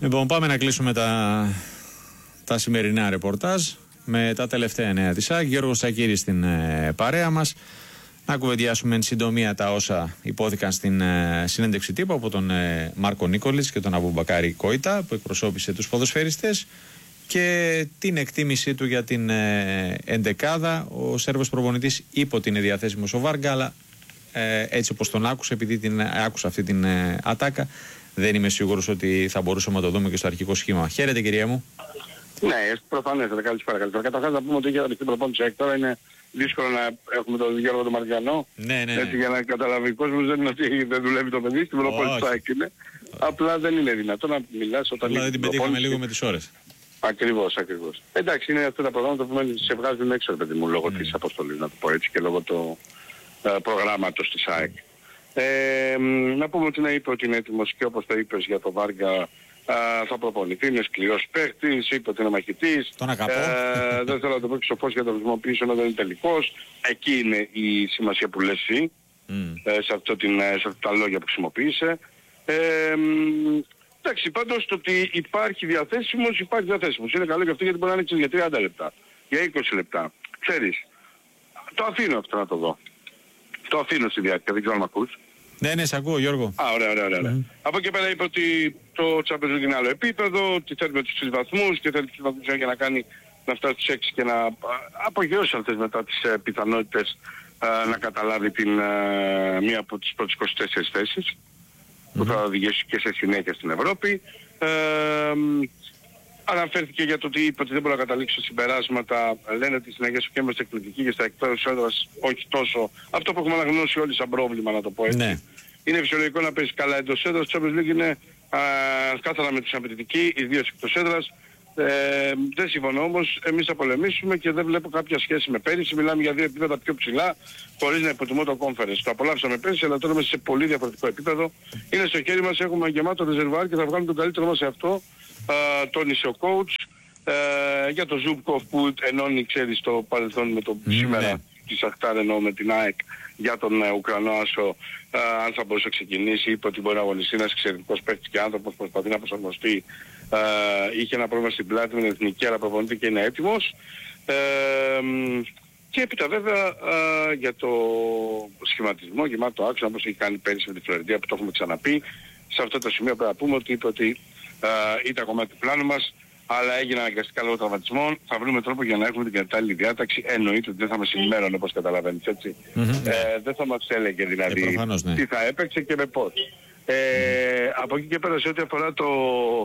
Λοιπόν, πάμε να κλείσουμε τα σημερινά ρεπορτάζ με τα τελευταία νέα της ΑΕΚ. Γιώργος Σακύρης στην παρέα μας. Να κουβεντιάσουμε εν συντομία τα όσα υπόθηκαν στην συνέντευξη τύπου από τον Μάρκο Νίκολιτς και τον Αμπουμπακάρη Κόιτα, που εκπροσώπησε τους ποδοσφαιριστές, και την εκτίμησή του για την εντεκάδα. Ο Σέρβος προπονητής είπε ότι είναι διαθέσιμος ο Βάργκα, αλλά έτσι όπως τον άκουσα, επειδή άκουσα αυτή την ατάκα, δεν είμαι σίγουρος ότι θα μπορούσαμε να το δούμε και στο αρχικό σχήμα. Χαίρετε, κυρία μου. Ναι, προφανέστατα. Καλησπέρα. Καταρχάς να πούμε ότι για την προπόνηση ΑΕΚ τώρα είναι δύσκολο να έχουμε τον Γιώργο τον Μαριανό. Ναι. Έτσι, για να καταλάβει ο κόσμος, δεν είναι ότι δεν δουλεύει το παιδί, στην προπόνηση του ΑΕΚ είναι. Απλά δεν είναι δυνατό να μιλάς όταν είναι. Δεν την πετύχαμε λίγο με τις ώρες. Ακριβώς. Εντάξει, είναι αυτά τα προγράμματα που σε βγάζουν έξω, παιδί μου, λόγω της αποστολής, να το πω έτσι, και λόγω του προγράμματος της ΑΕΚ. Να πούμε ότι είπε ότι είναι έτοιμος και όπως το είπες για τον Βάργκα, θα προπονηθεί, είναι σκληρός παίκτης, είπε ότι είναι μαχητής. Τον αγαπώ. Δεν θέλω να το πω σοφός για το χρησιμοποιήσω ενώ δεν είναι τελικός. Εκεί είναι η σημασία που λες εσύ, σε αυτά τα λόγια που χρησιμοποίησε. Εντάξει, πάντως το ότι υπάρχει διαθέσιμος. Είναι καλό και αυτό, γιατί μπορεί να ανοίξει για 30 λεπτά, για 20 λεπτά. Ξέρεις, το αφήνω αυτό να το δω. Το αφήνω στη διάρκεια, δεν ξέρω αν μ' ακούς. Ναι, σε ακούω, Γιώργο. Ωραία. Από εκεί πέρα είπε ότι το Champions League είναι άλλο επίπεδο, ότι θέλει τους 3 βαθμούς και θέλει τους 3 βαθμούς για να φτάσει στους 6 και να απογειώσει αυτές μετά τις πιθανότητες να καταλάβει μία από τις πρώτες 24 θέσεις που θα οδηγήσει και σε συνέχεια στην Ευρώπη. Αναφέρθηκε για το ότι είπε ότι δεν μπορεί να καταλήξει σε συμπεράσματα. Λένε ότι συνεχές και είμαστε εκπληκτικοί και στα εκτός έδρας όχι τόσο. Αυτό που έχουμε αναγνώσει όλοι σαν πρόβλημα, να το πω έτσι. Ναι. Είναι φυσιολογικό να παίζει καλά εντός έδρας. Το Champions League είναι κάθαρα με τους απαιτητικοί, ιδίως εκτός έδρας. Δεν συμφωνώ όμως, εμείς θα πολεμήσουμε και δεν βλέπω κάποια σχέση με πέρυσι. Μιλάμε για 2 επίπεδα πιο ψηλά, χωρίς να υποτιμώ το conference. Το απολαύσαμε πέρυσι, αλλά τώρα είμαστε σε πολύ διαφορετικό επίπεδο. Είναι στο χέρι μας, έχουμε γεμάτο ρεζερβουάρ και θα βγάλουμε τον καλύτερο μας σε αυτό. Τόνισε ο coach για το Ζουπκοφ που ενώνει, ξέρεις, το παρελθόν με το σήμερα τη Σαχτάρ, εννοώ με την ΑΕΚ, για τον Ουκρανό άσο, αν θα μπορούσε να ξεκινήσει. Είπε ότι μπορεί να αγωνιστεί, ένας εξαιρετικός παίκτης και άνθρωπος, προσπαθεί να προσαρμοστεί. Είχε ένα πρόβλημα στην πλάτη με την εθνική, αλλά προπονείται και είναι έτοιμος. Και έπειτα βέβαια για το σχηματισμό, γεμάτο άξονα, όπως έχει κάνει πέρυσι με τη Φλωρεντία, που το έχουμε ξαναπεί. Σε αυτό το σημείο πρέπει να πούμε ότι είπε ότι ήταν κομμάτι του πλάνου μας, αλλά έγινε αναγκαστικά λόγω τραυματισμών. Θα βρούμε τρόπο για να έχουμε την κατάλληλη διάταξη. Εννοείται ότι δεν θα μας ενημέρωνε, όπως καταλαβαίνεις, έτσι. Δεν θα μας έλεγε δηλαδή προφανώς, ναι, τι θα έπαιξε και με πώς. Από εκεί και πέρα, σε ό,τι αφορά το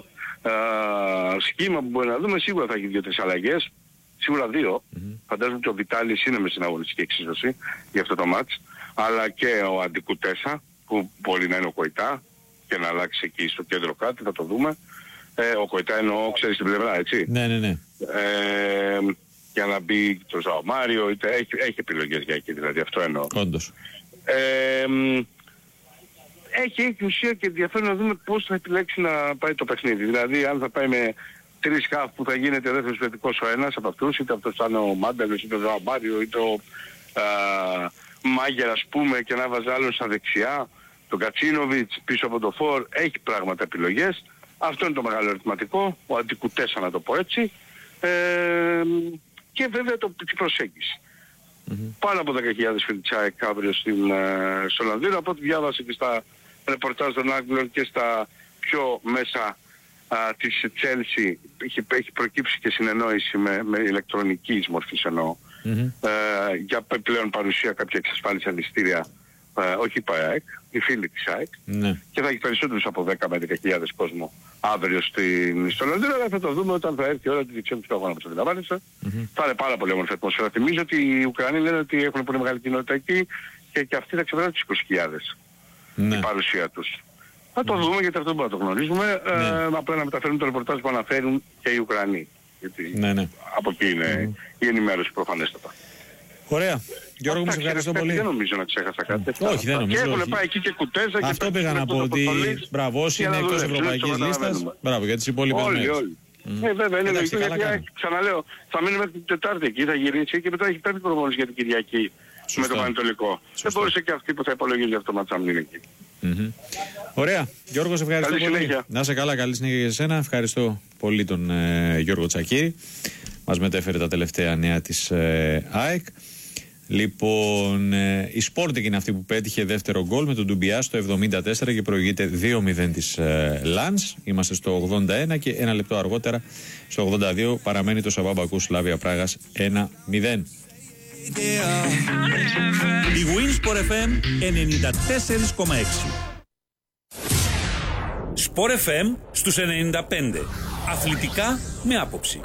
σχήμα που μπορεί να δούμε, σίγουρα θα έχει 2-3 αλλαγές. Σίγουρα 2. Φαντάζομαι ότι ο Βιτάλης είναι μες στην αγωνιστική εξίσωση για αυτό το μάτς. Αλλά και ο Αντικουτέσα, που μπορεί να είναι ο Κοϊτά και να αλλάξει εκεί στο κέντρο κάτι, θα το δούμε. Ο Κοϊτά εννοώ, ξέρεις την πλευρά, έτσι. Ναι. Για να μπει το Ζαομάριο, έχει επιλογές για εκεί, δηλαδή αυτό εννοώ. Όντως. Έχει ουσία και ενδιαφέρον να δούμε πώς θα επιλέξει να πάει το παιχνίδι. Δηλαδή αν θα πάει με 3 χαφ που θα γίνεται δεύτερος θετικός ο ένας από αυτούς, είτε αυτός θα είναι ο Μάντελος, είτε ο Ζαομάριο, είτε ο Μάγερ, ας πούμε, και να βάζει άλλον στα δεξιά, τον Κατσίνοβιτς πίσω από το φορ. Έχει πράγματα επιλογές. Αυτό είναι το μεγάλο ερωτηματικό, ο Αντικουτέσα, να το πω έτσι. Και βέβαια την προσέγγιση. Πάνω από 10.000 φίλοι της ΑΕΚ αύριο στο Λονδίνο, από ό,τι διάβασα και στα ρεπορτάζ των Άγγλων και στα πιο μέσα της Chelsea, έχει προκύψει και συνεννόηση με ηλεκτρονικής μορφής εννοώ, για πλέον παρουσία κάποια εξασφάλιση αντιστήρια, όχι η ΑΕΚ, οι φίλοι της ΑΕΚ, και θα έχει περισσότερους από 10 με 10.000 κόσμο αύριο στο Λονδίνο, αλλά θα το δούμε όταν θα έρθει η ώρα της διεξόδου του αγώνα, όπως αντιλαμβάνεσαι. Θα είναι πάρα πολύ όμορφη ατμόσφαιρα. Θυμίζω ότι οι Ουκρανοί λένε ότι έχουν πολύ μεγάλη κοινότητα εκεί και αυτοί θα ξεπεράσουν τις 20.000 η παρουσία τους. Θα το δούμε, γιατί αυτό δεν μπορούμε να το γνωρίζουμε. Απλά να μεταφέρουν το ρεπορτάζ που αναφέρουν και οι Ουκρανοί. Γιατί από εκεί είναι η ενημέρωση προφανέστατα. Ωραία. Γιώργο, μου σε ευχαριστώ πολύ. Δεν νομίζω να ξέχασα κάτι. Όχι, δεν νομίζω. Και έχουν πάει εκεί και Κουτέζα. Αυτό πήγα να πω, ότι μπράβο, όσοι είναι εκτός ευρωπαϊκής λίστας, μπράβο, για τις υπόλοιπες μέρες. Όλοι. Βέβαια, είναι λογικό, γιατί ξαναλέω, θα μείνει μέχρι την Τετάρτη εκεί, θα γυρίσει και μετά έχει 5 προπόνηση για την Κυριακή με το Πανετολικό. Δεν μπορούσε και αυτή που θα υπολογίζει αυτό το μάτσα να είναι εκεί. Ωραία. Γιώργο, σε ευχαριστώ καλή πολύ. Συνέχεια. Να είσαι καλά, καλή συνέχεια για εσένα. Ευχαριστώ πολύ τον Γιώργο Τσακίρη. Μας μετέφερε τα τελευταία νέα της ΑΕΚ. Λοιπόν, η Sporting είναι αυτή που πέτυχε δεύτερο γκολ με τον Ντουμπιά στο 74 και προηγείται 2-0 της Λανς. Είμαστε στο 81 και ένα λεπτό αργότερα στο 82 παραμένει το Σαββά Μπακού Σλάβια Πράγας 1-0. Η Winsport FM 94,6. Sport FM στους 95. Αθλητικά με άποψη.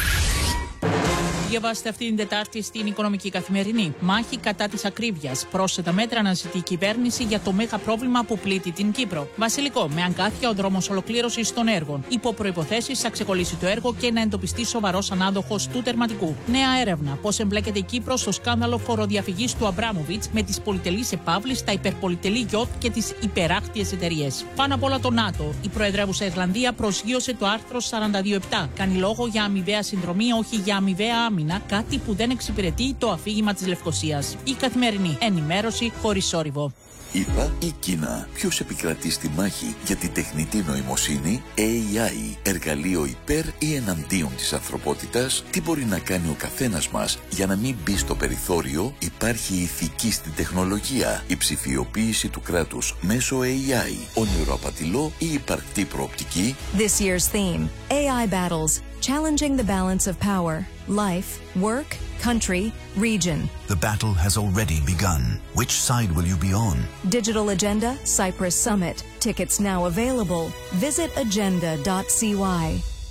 Διαβάστε αυτή την Τετάρτη στην Οικονομική Καθημερινή. Μάχη κατά της ακρίβειας. Πρόσθετα μέτρα αναζητεί η κυβέρνηση για το μέγα πρόβλημα που πλήττει την Κύπρο. Βασιλικό, με αγκάθια ο δρόμος ολοκλήρωσης των έργων. Υπό προϋποθέσεις θα ξεκολλήσει το έργο και να εντοπιστεί σοβαρός ανάδοχος του τερματικού. Νέα έρευνα. Πώς εμπλέκεται η Κύπρος στο σκάνδαλο φοροδιαφυγής του Αμπράμοβιτς με τις πολυτελείς επαύλεις, τα υπερπολιτελή γιότ και τις υπεράχτιες εταιρείες. Πάνω απ' όλα το ΝΑΤΟ. Η προεδρεύουσα Ιρλανδία προσγείωσε το άρθρο 42.7. Κάνει λόγο για αμοιβαία συνδρομή, όχι για αμοιβαία άμυνα, κάτι που δεν εξυπηρετεί το αφήγημα της Λευκωσίας. Η Καθημερινή ενημέρωση χωρίς θόρυβο. ΗΠΑ ή Κίνα, ποιος επικρατεί στη μάχη για την τεχνητή νοημοσύνη? AI, εργαλείο υπέρ ή εναντίον της ανθρωπότητας? Τι μπορεί να κάνει ο καθένας μας για να μην μπει στο περιθώριο? Υπάρχει ηθική στην τεχνολογία, η ψηφιοποίηση του κράτους μέσω AI, όνειρο απατηλό ή υπαρκτή προοπτική? This year's theme, AI battles, challenging the balance of power, life, work, country, region. The battle has already begun. Which side will you be on? Digital Agenda, Cyprus Summit. Tickets now available. Visit agenda.cy.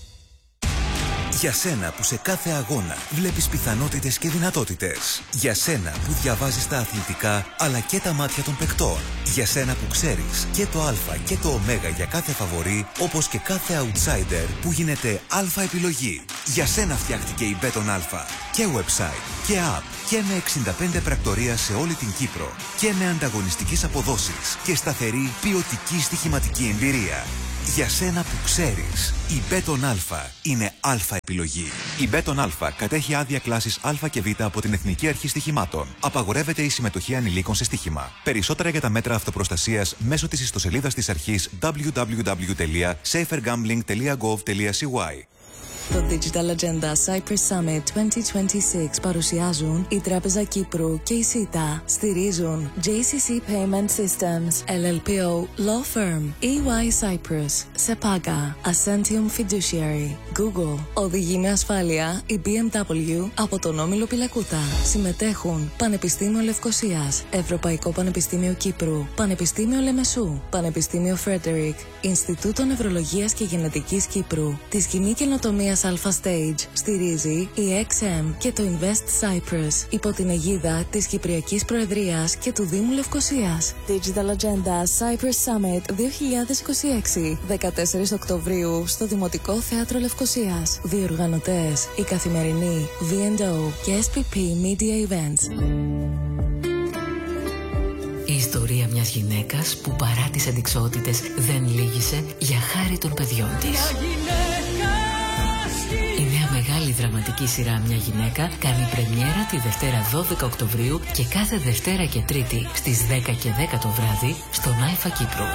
Για σένα που σε κάθε αγώνα βλέπεις πιθανότητες και δυνατότητες. Για σένα που διαβάζεις τα αθλητικά αλλά και τα μάτια των παικτών. Για σένα που ξέρεις και το α και το ω για κάθε φαβορί, όπως και κάθε outsider που γίνεται αλφα επιλογή. Για σένα φτιάχτηκε η Μπέτον Αλφα. Και website και app και με 65 πρακτορία σε όλη την Κύπρο. Και με ανταγωνιστικές αποδόσεις και σταθερή ποιοτική στοιχηματική εμπειρία. Για σένα που ξέρεις, η Μπέτον Αλφα είναι αλφα επιλογή. Η Μπέτον Αλφα κατέχει άδεια κλάσης Α και Β από την Εθνική Αρχή Στοιχημάτων. Απαγορεύεται η συμμετοχή ανηλίκων σε στοίχημα. Περισσότερα για τα μέτρα αυτοπροστασίας μέσω της ιστοσελίδας της αρχής www.safergambling.gov.cy. Το Digital Agenda Cyprus Summit 2026 παρουσιάζουν η Τράπεζα Κύπρου και η ΣΥΤΑ. Στηρίζουν JCC Payment Systems, LLPO, Law Firm, EY Cyprus, SEPAGA, Ascentium Fiduciary, Google. Οδηγεί με ασφάλεια η BMW από τον Όμιλο Πυλακούτα. Συμμετέχουν Πανεπιστήμιο Λευκωσίας, Ευρωπαϊκό Πανεπιστήμιο Κύπρου, Πανεπιστήμιο Λεμεσού, Πανεπιστήμιο Φρέντερικ, Ινστιτούτο Νευρολογίας και Γενετικής Κύπρου, τη Σκηνή Καινοτομίας Alpha Stage στηρίζει η XM και το Invest Cyprus υπό την αιγίδα της Κυπριακής Προεδρίας και του Δήμου Λευκωσίας. Digital Agenda Cyprus Summit 2026, 14 Οκτωβρίου στο Δημοτικό Θέατρο Λευκωσίας. Διοργανωτές η Καθημερινή, V&O και SPP Media Events. Η ιστορία μιας γυναίκας που παρά τις αντιξότητες δεν λύγησε για χάρη των παιδιών της. Η νέα μεγάλη δραματική σειρά «Μια γυναίκα» κάνει πρεμιέρα τη Δευτέρα 12 Οκτωβρίου και κάθε Δευτέρα και Τρίτη στις 10 και 10 το βράδυ στον Αλφα Κύπρο.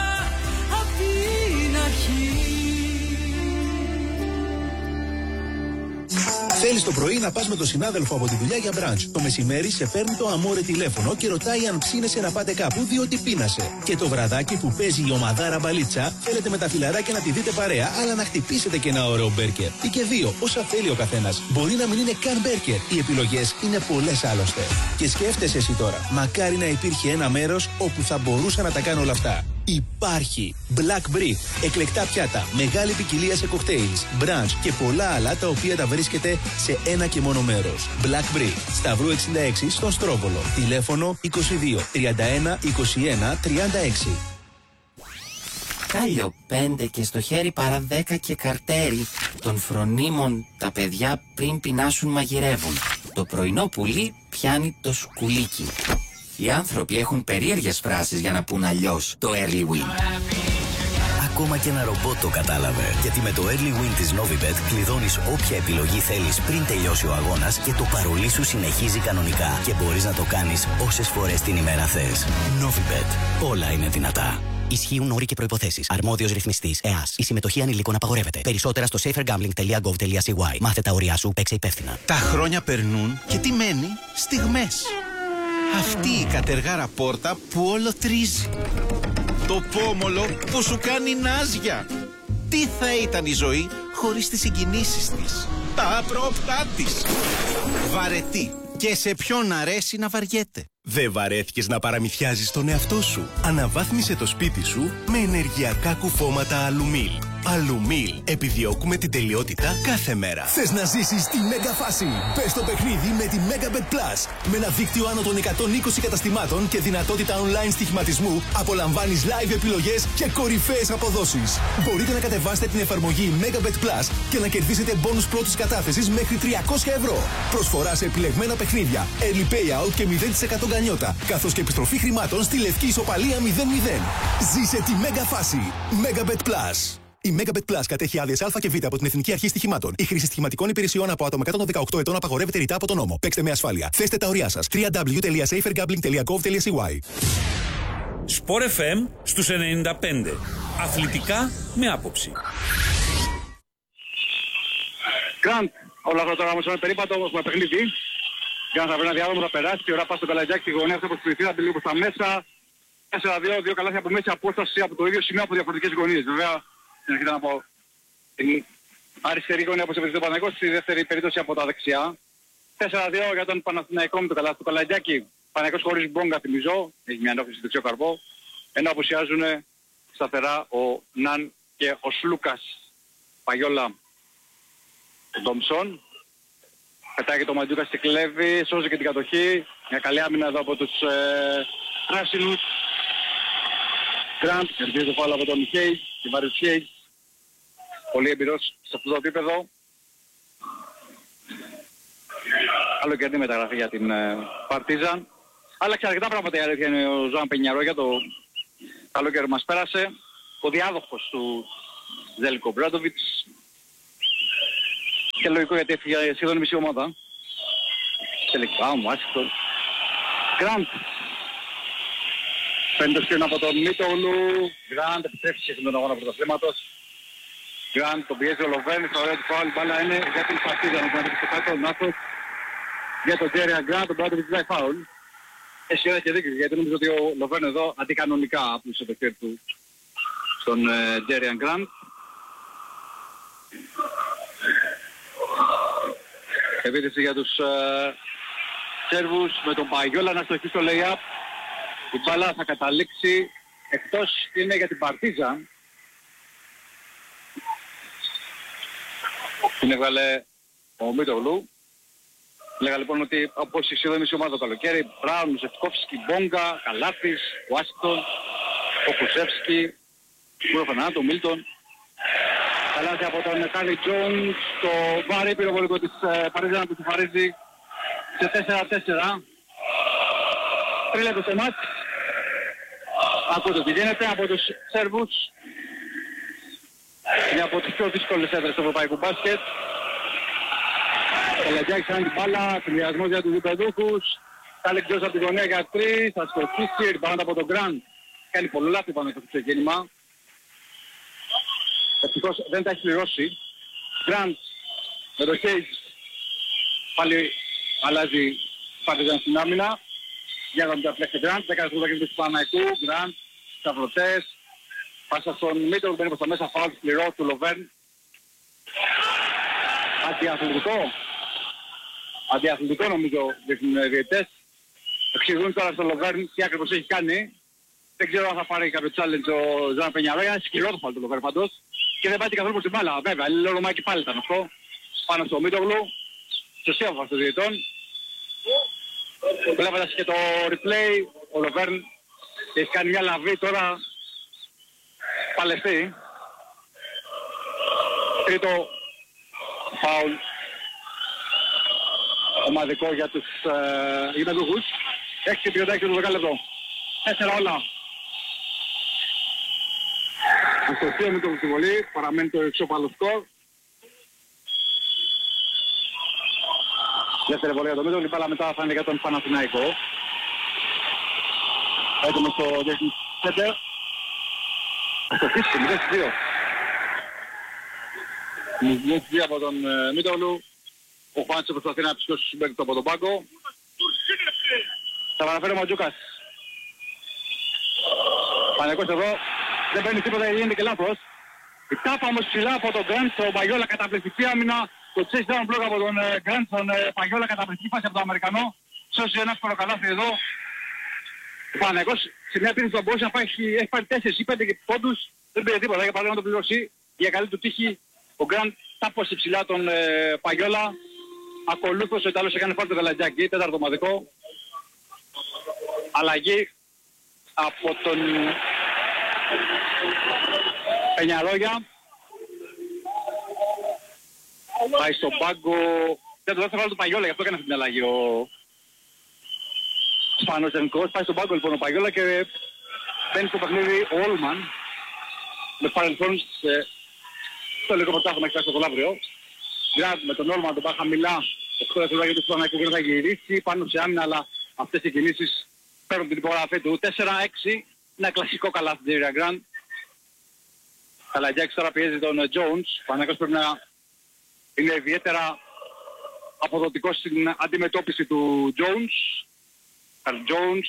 Θέλεις το πρωί να πας με τον συνάδελφο από τη δουλειά για μπραντς. Το μεσημέρι σε παίρνει το αμόρε τηλέφωνο και ρωτάει αν ψήνεσαι να πάτε κάπου διότι πείνασε. Και το βραδάκι που παίζει η ομαδάρα μπαλίτσα, θέλετε με τα φιλαράκια να τη δείτε παρέα, αλλά να χτυπήσετε και ένα ωραίο μπέρκερ. Ή και δύο, όσα θέλει ο καθένας. Μπορεί να μην είναι καν μπέρκερ. Οι επιλογές είναι πολλές άλλωστε. Και σκέφτεσαι εσύ τώρα, μακάρι να υπήρχε ένα μέρος όπου θα μπορούσα να τα κάνω όλα αυτά. Υπάρχει Black Brick, εκλεκτά πιάτα, μεγάλη ποικιλία σε cocktails, brunch και πολλά άλλα τα οποία τα βρίσκεται σε ένα και μόνο μέρος. Black Brick, Σταυρού 66 στον Στρόβολο. Τηλέφωνο 22 31 21 36. Κάλιο 5 και στο χέρι παρά 10 και καρτέρι. Των φρονίμων τα παιδιά πριν πεινάσουν μαγειρεύουν. Το πρωινό πουλί πιάνει το σκουλίκι. Οι άνθρωποι έχουν περίεργες φράσεις για να πούν αλλιώς το early win. Ακόμα και ένα ρομπότ το κατάλαβε. Γιατί με το Early Win της Novibet κλειδώνεις όποια επιλογή θέλεις πριν τελειώσει ο αγώνας και το παρολί σου συνεχίζει κανονικά και μπορείς να το κάνεις όσες φορές την ημέρα θες. Novibet. Όλα είναι δυνατά. Ισχύουν όροι και προϋποθέσεις. Αρμόδιος ρυθμιστής ΕΑΣ. Η συμμετοχή ανηλίκων απαγορεύεται. Περισσότερα στο safergambling.gov.cy. Μάθε τα όρια σου, παίξε υπεύθυνα. Τα χρόνια περνούν και τι μένει? Στιγμές. Αυτή η κατεργάρα πόρτα που όλο τρίζει. Το πόμολο που σου κάνει νάζια. Τι θα ήταν η ζωή χωρίς τις συγκινήσεις της, τα απρόπτά της. Βαρετή. Και σε ποιον αρέσει να βαριέται. Δεν βαρέθηκες να παραμυθιάζεις τον εαυτό σου? Αναβάθμισε το σπίτι σου με ενεργειακά κουφώματα Αλουμίλ. Αλουμίλ. Επιδιώκουμε την τελειότητα κάθε μέρα. Θες να ζήσεις τη μέγα φάση? Πες το παιχνίδι με τη Megabet Plus. Με ένα δίκτυο άνω των 120 καταστημάτων και δυνατότητα online στοιχηματισμού, απολαμβάνεις live επιλογές και κορυφαίες αποδόσεις. Μπορείτε να κατεβάσετε την εφαρμογή Megabet Plus και να κερδίσετε μπόνους πρώτης κατάθεσης μέχρι 300 ευρώ. Προσφορά σε επιλεγμένα παιχνίδια, early payout και 0% γκανιότα, καθώς και επιστροφή χρημάτων στη λευκή ισοπαλία 0-0. Ζήσε τη μέγα φάση. Megabet Plus. Η Megabet Plus κατέχει άδειες Α και Β από την Εθνική Αρχή Στοιχημάτων. Η χρήση στοιχηματικών υπηρεσιών από άτομα κάτω των 18 ετών απαγορεύεται ρητά από τον νόμο. Παίξτε με ασφάλεια. Θέστε τα ωριά σας. www.safergambling.gov.cy. Sport FM στους 95. Αθλητικά με άποψη. Γκραντ, όλα αυτά τώρα όμως είναι περίπατο, έχουμε παιχνίδι. Γκραντ θα βρει ένα διάδρομο, θα περάσει, η ώρα πάει στο Καλατζάκι, τη γωνία θα προσποιηθεί, θα μπει λίγο στα μέσα. 4-2, δύο καλάθια από μέση απόσταση από το ίδιο σημείο από διαφορετικές γωνίες. Βέβαια, συνεχίζεται να πω την αριστερή γωνία όπως έπαιζε το Παναγιώτης, στη δεύτερη περίπτωση από τα δεξιά. 4-2 για τον Παναθηναϊκό με το καλάθι του Καλατζάκι. Παναγιώτης χωρίς μπόγκα, θυμίζω, έχει μια ενόχληση στο δεξιό καρπό. Ενώ απουσιάζουν σταθερά ο Ναν και ο Σλούκας. Παγιόλα, ο Ντόμψον. Πετάει και το Μαντζούκα στη κλέβη, σώζει και την κατοχή. Μια καλή άμυνα εδώ από τους πράσινους. Γκραντ, κερδίζει το φάουλ από τον Χέιτ, την Βάριους Χέιτ. Πολύ εμπειρός σε αυτό το επίπεδο. Καλοκαιρινή μεταγραφή για την Παρτίζαν. Άλλαξε αρκετά πράγματα η αλήθεια είναι ο Ζωάν Πενιαρό για το καλοκαίρι μας πέρασε. Ο διάδοχος του Ζέλικο Μπράντοβιτς. Και λογικό γιατί έφυγε σχεδόν μισή ομάδα. Τελικά, ο Ουάσιγκτον. Γκραντ. Παίρνει το σκριν από τον Μίτογλου. Γκραντ επιστρέφει σε τον αγώνα πρωταθλήματος. Γκραντ τον πιέζει ο Λοβένης. Το ωραίο του φάουλ μπάλα είναι για την Παρτίζαν. Ο Γκραντ στο κάτω, Νάθος. Για τον Τζέρια Γκραντ, τον Μπράντοβιτς ζητάει φάουλ. Έχει ώρα και δίκιο γιατί νομίζω ότι ο Λοβέν εδώ αντικανονικά άπλωσε το χέρι του στον Τζέρια Γκραντ. Επίθεση για τους Σέρβους με τον Παγιόλα να στοχεί στο lay-up. Η μπάλα θα καταλήξει εκτός, είναι για την Παρτίζαν. Την έβγαλε ο Μίτογλου. Λέγα λοιπόν ότι όπως η σχεδόν μισή ομάδα το καλοκαίρι, Μπράουν, Μουζευτικόφσκι, Μπόγκα, Καλάθης, Ουάσιγκτον, ο Κουσεύσκι, Κουροφανάτο, Μίλτον. Καλάθη από τον Κάλι Τζόουν, το βάρη πυροβολικό της Παρίζαν που του χαρίζει σε 4-4. Τρίλεπτο στο μάτς. Ακούτε τι γίνεται από τους Σέρβους. Είναι από τις πιο δύσκολες έδρες του ευρωπαϊκού μπάσκετ. Ο Λαγιάκης κάνει την μπάλα, συνδυασμός για τους διπεδούχους. Κάλεξ Τζος από τη γωνία για 3, θα σκορπίσει, ριμπάουντ από τον Γκραντ. Κάνει πολύ λάθη πάνω στο ξεκίνημα. Ευτυχώς δεν τα έχει πληρώσει. Γκραντ με το Χέιτ πάλι αλλάζει Παρτίζαν στην άμυνα. Για να μην τα πλέξει Γκραντ, 10 δευτερόλεπτα και του Παναϊκού. Γκραντ, σταυρωτές. Πάσα στον Μίτρο που μπαίνει προς τα μέσα, φάουλ σκληρό του Λοβέρν. Αντιαθλητικό νομίζω δείχνουν διαιτητές. Εξηγούν τώρα στο Λοβέρν τι ακριβώς έχει κάνει. Δεν ξέρω αν θα πάρει κάποιο challenge ο Ζωάν Πενιαρό. Είναι σκληρό το φάουλ του Λοβέρν πάντως. Και δεν πάει καθόλου προς την μπάλα. Βέβαια, λολομάκι πάλι ήταν αυτό. Πάνω στο Μίτογλου. Σωστή απόφαση των διαιτητών. Βλέποντας και το replay, ο Λοβέρν έχει κάνει μια λαβή τώρα παλαιστή. Τρίτο φάουλ ομαδικό για τους γηπεδούχους. 6-36 το 10 λεπτό. 4 όλα. Αστοχία με το συμβολή, παραμένει το εξώπαλο σκορ. Δεύτερη βολή για το Μίτογλου, η μπάλα μετά θα είναι για τον Παναθηναϊκό. Έτοιμο στο Jason Center. Αστοχίστηκε, 0-2. 0-2 από τον Μίτογλου. Ο Χουάντσο προσπαθεί να ψηφίσει το συμπέκτο από τον πάγκο. Θα παραφέρει ο Ματζούκας. Παναθηναϊκός εδώ. Δεν παίρνει τίποτα, γίνεται και λάθος. Η τάπα όμως ψηλά από τον Γκραντ, ο Παγιόλα καταπληκτική άμυνα. Το chase down block από τον Γκραντ, τον Παγιόλα καταπληκτική φάση από τον Αμερικανό. Σώσει ένα εύκολο καλάθι εδώ. Ο Παναθηναϊκός σε μια επίθεση που θα μπορούσε να πάει, έχει πάρει 4 ή 5 πόντους. Δεν πήρε τίποτα για παράδειγμα να το πληρώσει. Για καλή του τύχη ο Γκραντ τάπωσε ψηλά τον Παγιόλα. Ακολούθως ο Ιταλός έκανε φάουλ το Γαλατζάκη, τέταρτο ομαδικό. Αλλαγή από τον Πενιαρόγια. Πάει στον πάγκο. Δεν το δεύτερο βάλει του Παγιόλα, γι' αυτό έκανε αυτή την αλλαγή ο Σπανός Ερμικός. Πάει στον πάγκο λοιπόν ο Παγιόλα και μπαίνει στο παιχνίδι ο Όλμαν. Με παρελθόν στο λίγο πρωτάθλημα έχει φτάσει στο Κολαύριο. Γκραντ με τον Όλμαν τον πάει χαμηλά. 8 δευτερόλεπτα του Παναθηναϊκού θα γυρίσει πάνω σε άμυνα, αλλά αυτές οι κινήσεις παίρνουν την υπογραφή του. 4-6, ένα κλασικό καλάθι του Τζέιρια Γκραντ. Καλαγιάκης τώρα πιέζει τον Jones. Ο Παναθηναϊκός πρέπει να είναι ιδιαίτερα αποδοτικός στην αντιμετώπιση του Jones. Καρλ Jones.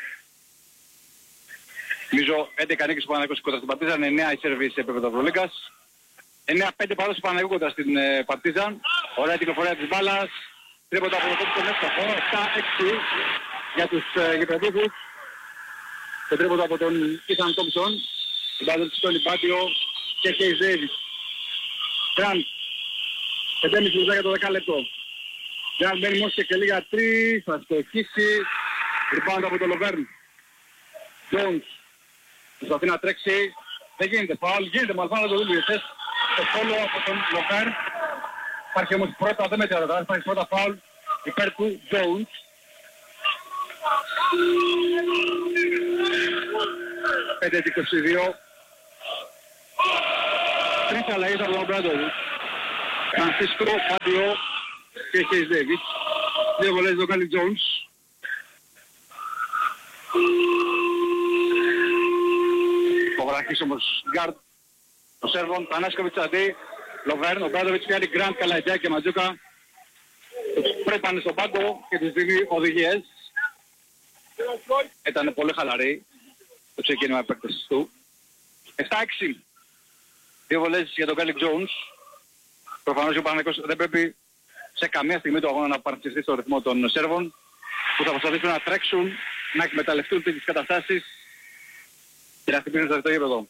Νομίζω 11 νίκες του Παναθηναϊκού κοντά στην Παρτίζαν, 9 η σερβί σε επίπεδο Ευρωλίγκας. 9-5 παράδοση του Παναθηναϊκού κοντά στην Παρτίζαν. Ωραία κυκλοφορία της μπάλας. Τρίποτα από το κόμπι τον εύστοχο. 7-6 για τους γηπεδούχους. Το τρίποτα από τον Ίθαν Τόμψον. Την μπάλα του Στόνι Πάτιο και Κέις Ντέιβις. Γκραντ. 5,5 λεπτά για το 10 λεπτό. Γκραντ μπαίνει μόνος και λίγα 3. Θα στοχίσει. Ριμπάουντ από το Λοβέρν. Jones. Προσπαθεί να τρέξει. Δεν γίνεται φάουλ. Γίνεται μάλλον να το δούμε. Το φόλο από τον Λοβέρν. Υπάρχει όμως πρώτα, δεν μετριάζει, υπάρχει πρώτα φάουλ υπέρ του Jones. Πέντε 22. Τρεις αλλαγές από τον Μπράντοβιτς. Φρανσίσκο, Πάτιο και Κέις Ντέιβις. Δύο βολές το κάνει Jones. Ο Βραχής όμως γκάρντ. Ο Σέρβον, Πανάσκοβιτς αντί. Λοβέρν, ο Μπράντοβιτς πιάνει Γκραντ, Καλαγιά και Ματζούκα. Πρέπει πάνε στον πάγκο και τους δίνει οδηγίες. Ήταν πολύ χαλαρή το ξεκίνημα επέκτασης του. 7-6. Δύο βολές για τον Γκάλικ Jones. Προφανώς ο Παναθηναϊκός δεν πρέπει σε καμία στιγμή του αγώνα να παρασυρθεί στο ρυθμό των Σέρβων, που θα προσπαθήσουν να τρέξουν, να εκμεταλλευτούν τις καταστάσεις και να χτυπήσουν στο ρητό γήπεδο.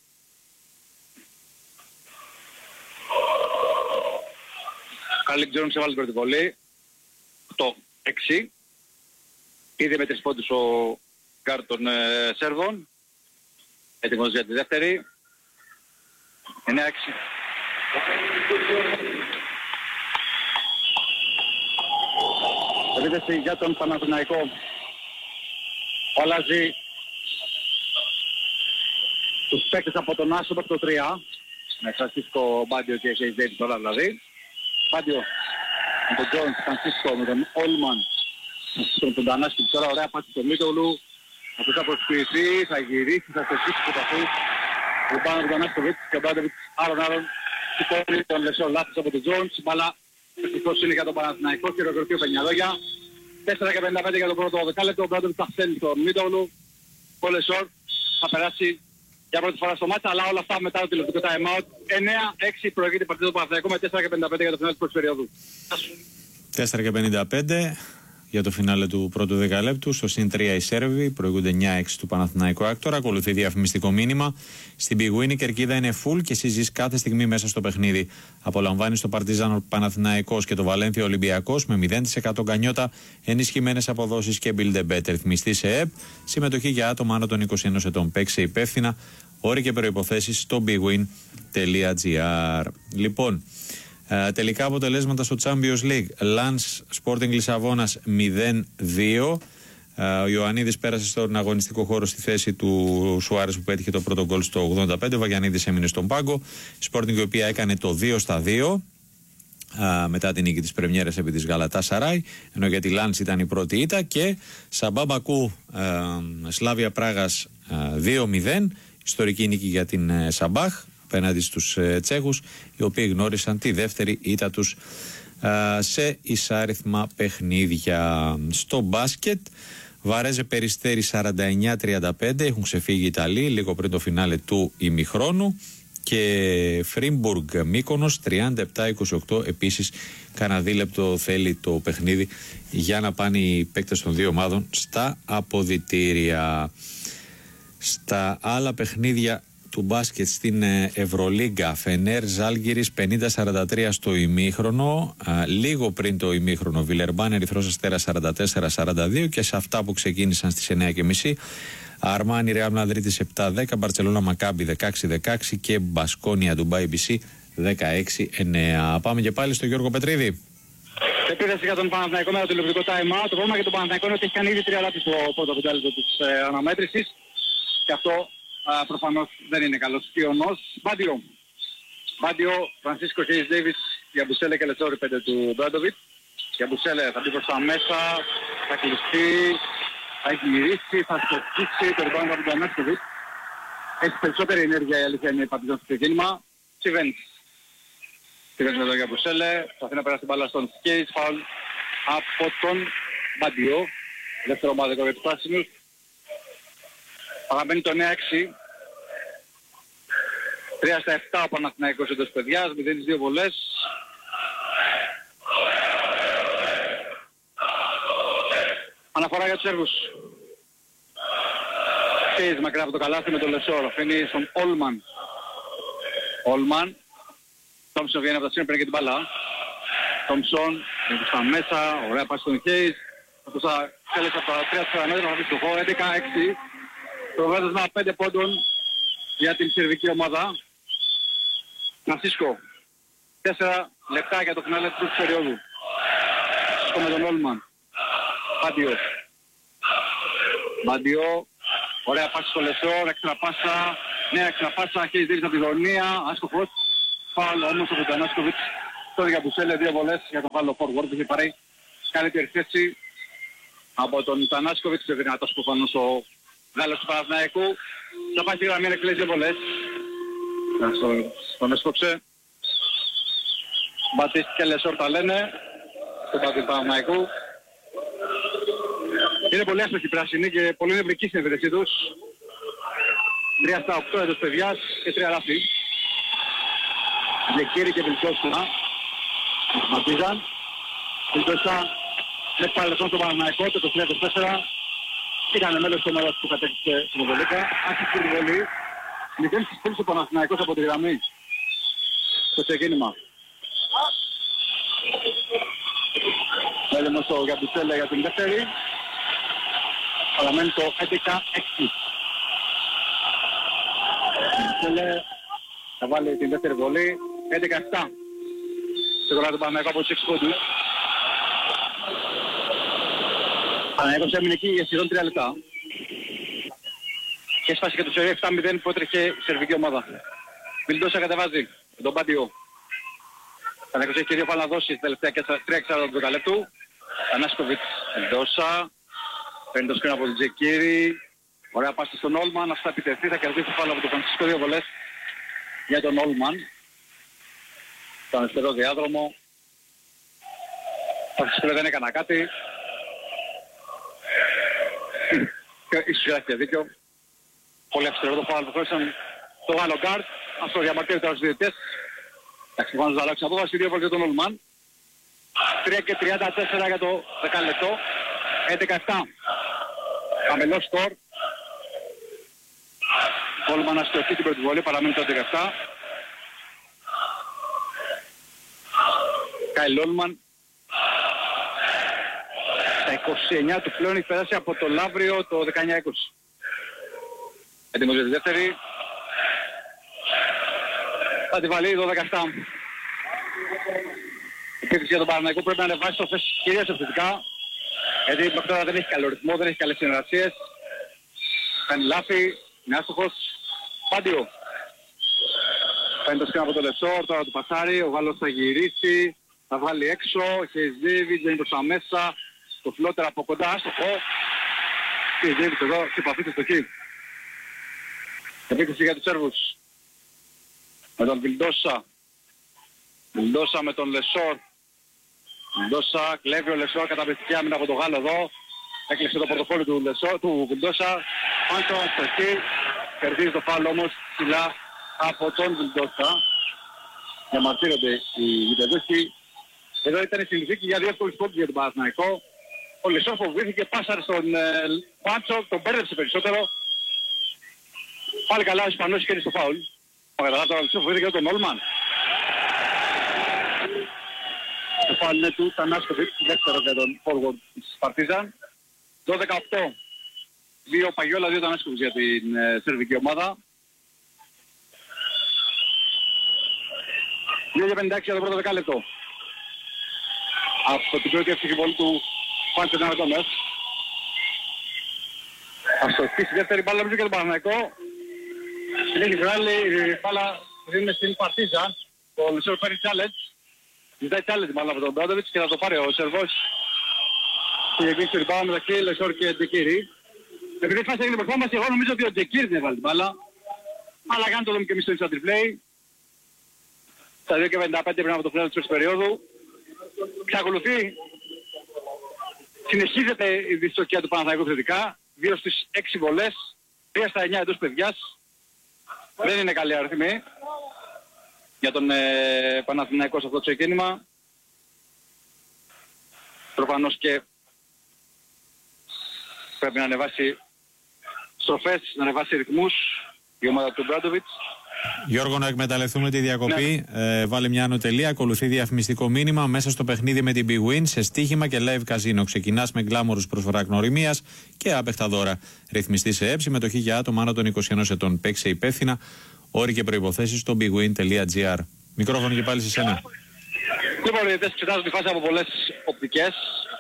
Γκάλικ Jones έβαλε την πρώτη βολή. 8-6. Ήδη με 3 πόντους ο γκάρντ των Σέρβων. Έτοιμος για τη δεύτερη. 9-6. Επίθεση για τον Παναθηναϊκό. Αλλάζει τους παίκτες από τον Άσο μέχρι το 3. Με Φρανσίσκο, Μπάντιο και Κέις Ντέιβις τώρα δηλαδή. Μπάντιο με τον Τζόνς, Φρανσίσκο με τον Όλμαν. Τον Τανάσκη τώρα, ωραία πάση στο Μίτογλου. Αυτός θα προσποιηθεί, θα γυρίσει, θα στοχίσει και θα πει. Πάνω από τον Τανάσκοβιτς και ο Μπάντοβιτς άρον σηκώνει τον λεσό λάθος από τον Τζόνς. Μπάλα ευτυχώς είναι για τον Παναθηναϊκό και ολοκληρωθεί ο Πενιαδόγια. 4-55 για το πρώτο δεκάλεπτο. Ο Μπάντοβιτς θα στέλνει στον Μίτογλου. Ο Λεσόρ θα περάσει για πρώτη φορά στο μάτσα, αλλά όλα αυτά μετά το τηλεοπτικό time out. 9-6 προηγείται η παρτίδα του Παναθηναϊκού με 4-55 για το φινάλε της πρώτης περίοδου. 4-55 για το φινάλε του πρώτου δεκαλέπτου. Στο συν 3 οι Σέρβοι προηγούνται 9-6 του Παναθηναϊκού Άκτορα. Ακολουθεί διαφημιστικό μήνυμα. Στην Big Win η κερκίδα είναι full και συζείς κάθε στιγμή μέσα στο παιχνίδι. Απολαμβάνει το Παρτίζαν Παναθηναϊκός και το Βαλένθια Ολυμπιακός με 0% γκανιότα, ενισχυμένες αποδόσεις και build a bet. Ρυθμιστή σε ΕΠ. Συμμετοχή για άτομα άνω των 21 ετών. Παίξε υπεύθυνα. Όροι και προϋποθέσεις στο bigwin.gr. Λοιπόν, τελικά αποτελέσματα στο Champions League. Lens Sporting Λισαβόνας 0-2. Ο Ιωαννίδης πέρασε στον αγωνιστικό χώρο στη θέση του Σουάρες που πέτυχε το πρώτο γκολ στο 85. Ο Βαγιαννίδης έμεινε στον πάγκο. Η Sporting η οποία έκανε το 2-2 μετά την νίκη της Πρεμιέρας επί της Γαλατάσαράι, ενώ για τη Λάνς ήταν η πρώτη ήττα. Και Σαμπά Μπακού Σλάβια Πράγας 2-0, ιστορική νίκη για την Σαμπάχ απέναντι στους Τσέχους, οι οποίοι γνώρισαν τη δεύτερη ήττα τους σε εισάριθμα παιχνίδια. Στο μπάσκετ, Βαρέζε Περιστέρι 49-35, έχουν ξεφύγει οι Ιταλοί λίγο πριν το φινάλε του ημιχρόνου. Και Φρίμπουργκ Μύκονος 37-28, επίσης κανένα δίλεπτο θέλει το παιχνίδι για να πάνε οι παίκτες των δύο ομάδων στα αποδυτήρια. Στα άλλα παιχνίδια του μπάσκετ στην Ευρωλίγκα, Φενέρ Ζάλγκιρις 50-43 στο ημίχρονο, λίγο πριν το ημίχρονο Βιλερμπάν Ερυθρός Αστέρας 44-42, και σε αυτά που ξεκίνησαν στις 9.30 Αρμάνι Ρεάλ Μαδρίτης 7-10, Μπαρτσελώνα Μακάμπι 16-16 και Μπασκόνια Ντουμπάι BC 16-9. Πάμε και πάλι στο Γιώργο Πετρίδη. Επίθεση για τον Παναθηναϊκό με το τηλεοπτικό time out. Το πρόβλημα για τον Παναθηναϊκό είναι ότι έχει κάνει ήδη 3 λάθη στο πρώτο πεντάλεπτο της αναμέτρησης. Και αυτό προφανώς δεν είναι καλός ιονός. Μπάντιο, Φρανσίσκο Χέις Ντέιβις, Γιαμπουσέλε και Λετσόρι 5 του Μπράντοβιτ. Γιαμπουσέλε θα μπει προς τα μέσα, θα κλειστεί, θα γυρίσει, θα σκοτήσει το ριμπάουντ από τον Ανάσκοβιτ. Έχει περισσότερη ενέργεια, η αλήθεια είναι, πατήσαν στο ξεκίνημα. Σιβέντς με τον Γιαμπουσέλε, θα αφήνει να περάσει την μπάλα στον Χέις, φάουλ από τον Μπάντιο. Δεύτερο ομάδικο για τους πράσινους. Παραμένει το 9-6. 3-7 ο Παναθηναϊκός εντός παιδιάς, 0-2 βολές. Αναφορά για τους Σέρβους. Κέις μακριά από το καλάθι με τον Λεσόρ. Αφήνει στον Όλμαν. Τόμψον βγαίνει από τα σύνορα, παίρνει και την μπάλα. Τόμψον, είναι στα μέσα, ωραία πάση στον Κέις. Αυτό θα θέλει από τα 3-4 μέτρα, θα βρει στο χώρο, 11-6. Προβάδισμα 5 πόντων για την σερβική ομάδα. Φρανσίσκο, 4 λεπτά για το φινάλε της πρώτης περίοδου. Φρανσίσκο με τον Όλμαν. Μπάντιο, ωραία πάση στο Λεσόρ, έξτρα πάσα, νέα έξτρα πάσα, Χέις Ντέιβις από τη γωνία, άσκοπος. Φάουλ όμως από τον Ανάσκοβιτς, τώρα για Μπουσέλε, 2 βολές για το φάουλ forward που είχε πάρει καλύτερη θέση από τον Ανάσκοβιτς, και δυνατός προφανώς ο Γάλλος του Παναθηναϊκού. Θα πάει στη γραμμή, είναι κλαίσει 2 βολές. Τον έσκοψε. Μπατίστ και Λεσόρ τα λένε, στο πάτη του Παναθηναϊκού. Είναι πολύ άστοχοι πράσινοι και πολύ νευρικοί στην επίδεσή τους. 3-8 εντός παιδιάς και 3 λάθη. Γεκύρη και Βιλτώστα. Ματίζαν. Βιλτώστα με παρελθόν στο Παναθηναϊκό το 23-24. Ήταν μέλος της ομάδας που κατέκτησε στην Ευρωλίγκα. Άρχισε την βολή. Μηδέν στις πέλης ο Παναθηναϊκός από τη γραμμή. Στο ξεκίνημα. Έλεγμος ο Γιαμπουσέλε για την δεύτερη. Παραμένει το 11-6. Γιαμπουσέλε θα βάλει την δεύτερη βολή. 11-7. Σε κορά του Παναθηναϊκού από τους 6 πόντους. Παναθηναϊκός έμεινε εκεί για σχεδόν 3 λεπτά. Και έσπασε και το σερί 7-0 που έτρεχε η σερβική ομάδα. Βιλντόσα κατεβάζει τον Μπάντιο. Παναθηναϊκός έχει και 2 φάλα να δώσει στα τελευταία 3-4 λεπτού. Ανάσκοβιτς, Βιλντόσα. Παίρνει το σκριν από τον Τζεκίρι. Ωραία πάση στον Όλμαν. Αυτά επιτεθεί, θα κερδίσει το φάλο από τον Φρανσίσκο, 2 βολές για τον Όλμαν. Στον αριστερό διάδρομο. Ο Φρανσίσκο δεν έκανα κάτι. Ίσως έχει δίκιο. Πολύ αυστηρό το φάλο που χώρισαν το Γάλλο Γκάρτ. Αυτό διαμαρτύρεται τώρα στους διαιτητές. Εντάξει, πάνω να αλλάξει απόφαση, 2 βολές για τον Όλμαν. 3-34 για το δεκάλεπτο. 11-7. Χαμηλό σκορ. Όλμαν αστοχή την πρώτη βολή, παραμένει το 11-7. Κάιλ Όλμαν. Στα 29 του πλέον έχει περάσει από το Λαύριο το 19-20. Έτοιμος για τη δεύτερη. Θα τη βάλει 12-7. Η επίθεση για τον Παναθηναϊκό πρέπει να ανεβάσει το θέση κυρίως επιθετικά. Γιατί μέχρι τώρα δεν έχει καλό ρυθμό, δεν έχει καλές συνεργασίες. Κάνει λάθη, είναι άστοχος. Πάντιο. Παίρνει το σκήμα από το Λεσόρ, τώρα του πασάρει, ο Γάλλος θα γυρίσει, θα βγάλει έξω, Χεζίβιτς δεν είναι προς τα μέσα, το φλότερ από κοντά, άστοχο. Χεζίβιτς εδώ, σε επαφή στο χ. Επίθεση για τους Σέρβους. Με τον Βιλντόσα. Βιλντόσα με τον Λεσόρ. Βιλντόσα, κλέβει ο Λεσόρ, καταπληκτική άμυνα από τον Γάλλο εδώ. Έκλεισε το πορτοφόλι του Λεσόρ, του Βιλντόσα. Πάντο, αστοχή. Κερδίζει το φάουλ όμως ψηλά από τον Βιλντόσα. Διαμαρτύρονται οι γηπεδούχοι. Εδώ ήταν η συνθήκη για δύο πόντους για τον Παναθηναϊκό. Ο Λεσόρ φοβήθηκε, πάσαρε στον Πάντσο, τον μπέρδεψε περισσότερο. Πάλι καλά ο Ισπανός είχε στο φάουλ. Ο Καταλάτο Αλσό φοβήθηκε τον Όλμαν. Το φάουλ είναι του Τανάσκοβιτ, δεύτερο για τον forward της Παρτίζαν. 12-18. 2 Παγιόλα, 2 Τανάσκοβιτ για την σερβική ομάδα. 2-56 για το πρώτο δεκάλεπτο. Από την πρώτη εύστοχη βολή του Πάντσο Ναρατόμες. Αστοχή στη δεύτερη μπάλα νομίζω και τον Παναθηναϊκό. Την έχει βγάλει η μπάλα δίνει στην Παρτίζαν. Ο Λεσόρ παίρνει challenge. Ζητάει challenge μάλλον από τον Μπράντοβιτς και θα το πάρει ο Σερβός. Και επίσης την μπάλα μεταξύ Λεσόρ και Ντεκίρι. Επειδή η φάση έγινε περφόμαση, εγώ νομίζω ότι ο Ντεκίρι δεν έβαλε την μπάλα. Αλλά κάνει το δούμε και εμείς στο instant replay. Στα 2:55 πριν από το φινάλ της πρώτης περίοδου. Ξακολουθεί. Συνεχίζεται η δυστοκία του Παναθηναϊκού θετικά. 2 στις 6 βολές. 3 στα 9 εντός παιδιάς. Δεν είναι καλή αριθμή για τον Παναθηναϊκό σε αυτό το ξεκίνημα. Προφανώς και πρέπει να ανεβάσει στροφές, να ανεβάσει ρυθμούς η ομάδα του Μπράντοβιτς. Γιώργο, να εκμεταλλευτούμε τη διακοπή. Ναι. Βάλε μια ανωτελεία. Ακολουθεί διαφημιστικό μήνυμα μέσα στο παιχνίδι με την Big Win σε στοίχημα και live καζίνο. Ξεκινάς με γκλάμορους προσφορά γνωριμίας και άπεχτα δώρα. Ρυθμιστή σε έψη, μετοχή για άτομα άνω των 21 ετών. Παίξε υπεύθυνα. Όροι και προϋποθέσεις στο bigwin.gr. Μικρόφωνο και πάλι σε σένα. Λοιπόν, οι διαιτητές εξετάζουν τη φάση από πολλές οπτικές.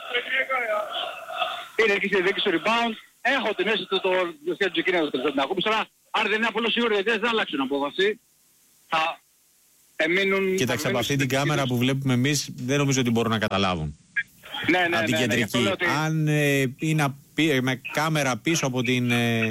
Είναι εκεί στη διεκδίκηση του rebound. Έχω την αίσθηση το τελευταίο του Τζεκίνη να το τελευταίο την ακούμηση. Τώρα, αν δεν είναι απολύτως σίγουροι οι διαιτητές δεν αλλάξουν απόφαση. Θα εμείνουν... Κοίταξε, από αυτή την κάμερα που βλέπουμε εμείς δεν νομίζω ότι μπορούν να καταλάβουν. Ναι, από την κεντρική. Ναι, ότι... Αν είναι με κάμερα πίσω από την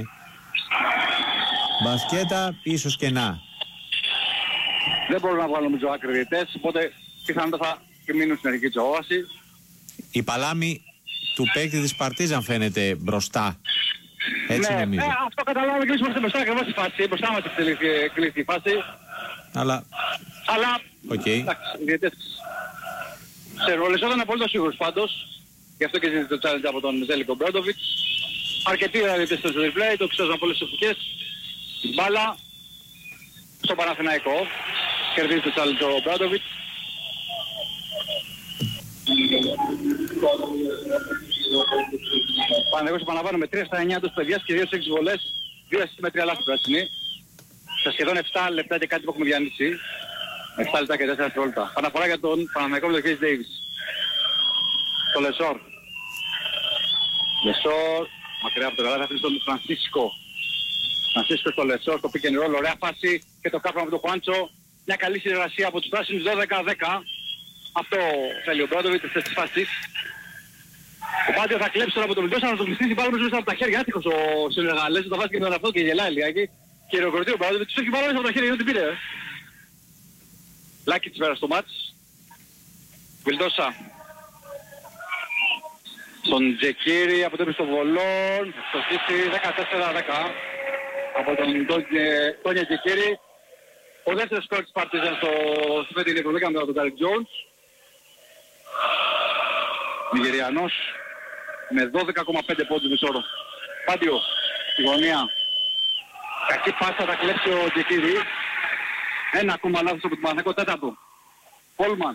μπασκέτα, ίσως και να. Δεν μπορούν να βγάλουν νομίζω άκρη διαιτητές, οπότε πιθανότατα θα μείνουν στην αρχική της απόφαση. Η παλάμη του παίκτη της Παρτίζαν φαίνεται μπροστά. Έτσι νομίζω. Ναι, αυτό καταλάβαμε και εμείς είμαστε μπροστά ακριβώς στη φάση. Μπροστά μας κλείσει η φάση. Αλλά... εντάξει, οι διαιτητές σερβολεσόταν απολύτως σίγουρος πάντως. Γι' αυτό και ζήτησε το challenge από τον Ζέλικο Μπράντοβιτς. Αρκετοί διαιτητές στο replay, το εξώζαν πολλές ευτυχές. Την μπάλα στο Παναθηναϊκό. Κερδίζει το challenge ο Μπράντοβιτς. Παναθηναϊκός επαναλαμβάνω με 3 στα 9 τους παιδιάς και 2 στις 6 βολές. 2 ασίστ με 3 λάθη πράσινη. Σε σχεδόν 7 λεπτά και κάτι που έχουμε διανύσει. 7 λεπτά και 4 δευτερόλεπτα. Παναφορά για τον Παναθηναϊκό με τον Χέις Ντέιβις. Το Λεσόρ. Λεσόρ. Μακριά από το καλά θα αφήνει τον Φρανσίσκο. Φρανσίσκο στο Λεσόρ, το pick and roll, ωραία φάση και το κάπλωμα από τον Χουάντσο. Μια καλή συνεργασία από τους πράσινους 12-10. Αυτό θέλει ο Μπράντοβιτς αυτές τις φάσεις. Ο Πάντιο θα κλέψει τώρα από τον Βιλντόσα να τον κλειστήσει πάλι μέσα από τα χέρια. Άτυχος ο Σενεγαλές, το βάζει και τον αυτό και γελάει λιγάκι. Και ροκορτεί ο Μπράντοβιτς, τους έχει πάλι μέσα από τα χέρια, γιατί την πήρε. Λάκη της πέρα στο μάτς. Βιλντόσα. Στον Τζεκίρι από το στο Βολόν. Στο στήσει 14-10. Από τον Τόνια Τζεκίρι. Ο δεύτερος σκορ της Παρτίζαν στο φετινή Ευρωλίγα μετά τον Τάρικ Τζόουνς. Νιγηριανός με 12,5 πόντους μισόρο. Πάντιο, στη γωνία. Κακή πάσα θα κλέψει ο Τζεκίρι. Ένα ακόμα λάθος από τον Παναθηναϊκό, τέταρτο. Πόλμαν.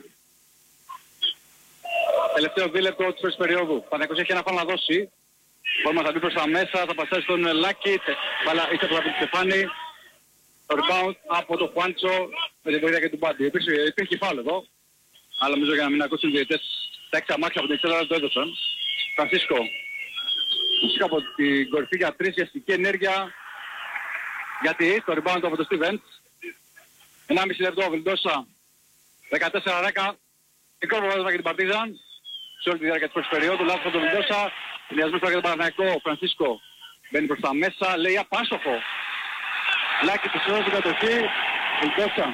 Τελευταίο δίλεπτο της πρώτης περίοδου. Ο Παναθηναϊκός έχει ένα πάνω να δώσει. Πόλμαν θα μπει προς τα μέσα, θα πασάσει στον Λάκη. Μπάλα ήρθε από την Στεφάνη. Το rebound από τον Χουάντσο με την βοήθεια και του Πάντη. Υπήρχε φάουλ εδώ. Αλλά νομίζω για να μην ακούσουν οι διαιτητές τα έξι αμάξια από την εξέδρα το έδωσαν. Φρανσίσκο. Φυσικά από την κορυφή για 3, βιαστική ενέργεια. Γιατί στο rebound από το Στίβενς. 1,5 λεπτό, Βιλντόσα. 14-10. Μικρό προβάδισμα για την Παρτίζαν. Σε όλη τη διάρκεια της πρώτης περίοδου. Λάθος από τον Βιλντόσα. Συνδυασμός τώρα για τον Παναθηναϊκό. Φρανσίσκο μπαίνει προς τα μέσα. Λέει απάστοχο. Λάκη της ώρας στην κατοχή. Βιλντόσα.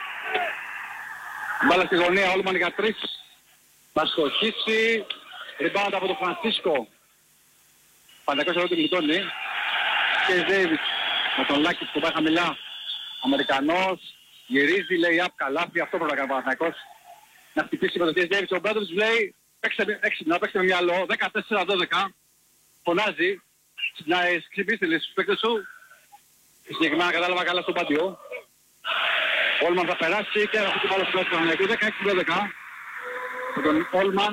Μπάλα στη γωνία. Όλμαν για 3. Θα στοχίσει. Rebound από τον Φρανσίσκο. Παναθηναϊκός εδώ την γλιτώνει. Και Ντέιβιτς με τον Λάκη που πάει χαμηλά. Αμερικανός. Γυρίζει, λέει απ' καλάθι. Αυτό πρέπει να κάνει ο Παναθηναϊκός. Να χτυπήσει με τον Ντέιβιτς. Ο Μπράντοβιτς λέει να παίξετε με μυαλό. 14-12. Φωνάζει. Να ξυπνήσει στους παίκτες σου. Συγκεκριμένα κατάλαβα καλά στον Πάντιο. Όλμαν θα περάσει και αυτή την μπάλα στο πλάι του Παναθηναϊκού. 16-12. Με τον Όλμαν.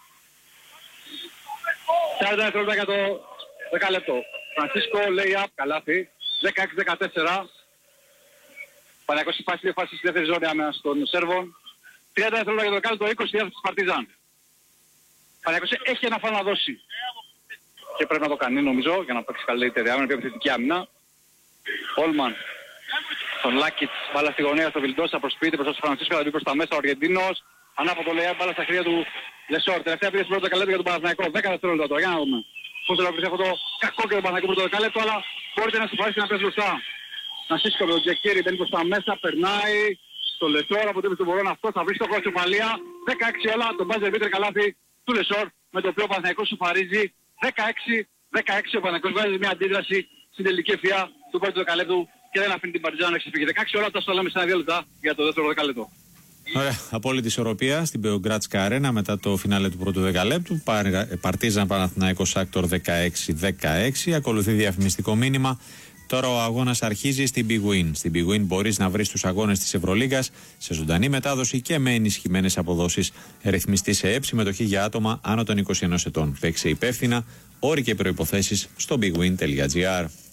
40 δευτερόλεπτα για το 10 λεπτό. Φρανσίσκο λέει απ' καλάθι. 16-14. Παναθηναϊκός υπάρχει δύο φάσεις στη δεύτερη ζώνη άμυνας των Σέρβων. 30 δευτερόλεπτα για το δεκάλεπτο, 20 διάθεση της Παρτίζαν. Παναθηναϊκός έχει ένα φάουλ να δώσει. Και πρέπει να το κάνει νομίζω για να παίξει καλύτερη άμυνα, πιο επιθετική άμυνα. Όλμαν. Τον Λάκιτς, μπάλα στη γωνία στο Βιλντόσα, προσποιείται προς τον Φρανσίσκο, θα μπει προς τα μέσα ο Αργεντίνος. Ανάποδο λέει μπάλα στα χέρια του Λεσόρ. Τελευταία πήρε πρώτο δεκαλέπτο για τον Παναθηναϊκό. 10 δευτερόλεπτα τώρα, για να δούμε. Πώς θα βρει αυτό το κακό και τον Παναθηναϊκό πρώτο δεκαλέπτο, αλλά μπορείτε να συμφωνήσετε να πέσει μπροστά. Φρανσίσκο με τον Τζεκίρι μπαίνει προς τα μέσα, περνάει στο Λεσόρ, από το μπορούν αυτό, θα βρει στο χώρο της Οπαλία. 16 όλα, τον μπάζει ευρύτερη καλάθι του Λεσόρ, με το οποίο ο Παναθηναϊκός σοφαρίζει 16-16. Ο Παναθηναϊκός βγάζει μια αντίδραση στην τελική ευθεία του πρώτου δεκαλέπτου και δεν αφήνει την Παρτιζάν να ξεφύγει. 16 όλα, τόσο λέμε σε ένα 2 λεπτά για το δεύτερο δεκαλέπτο. Ωραία, απόλυτη ισορροπία στην Beogradzka Arena μετά το φινάλε του πρώτου δεκαλέπτου. Παρτίζαν Παναθηναϊκός Άκτορ 16-16. Ακολουθεί διαφημιστικό μήνυμα. Τώρα ο αγώνας αρχίζει στην Big Win. Στην Big Win μπορείς να βρεις τους αγώνες της Ευρωλίγκας σε ζωντανή μετάδοση και με ενισχυμένες αποδόσεις. Ρυθμιστή σε ΕΕΠ, συμμετοχή για άτομα άνω των 21 ετών. Παίξε υπεύθυνα, όροι και προϋποθέσεις στο bigwin.gr.